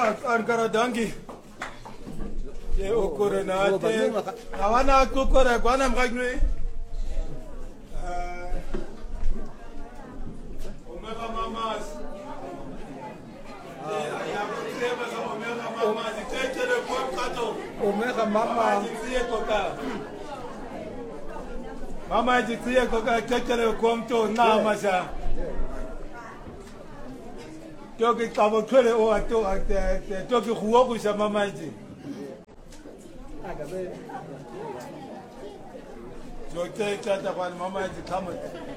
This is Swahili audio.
Ankara dangi. Ye okore na te. Awana kukore kwana mkagwe. Omega mamas. Omega mama. Mama jitie koka kekele kwamto na masha. Toki kabo kele o ato toki huoku sa mama ji. So take that one mama ji kama.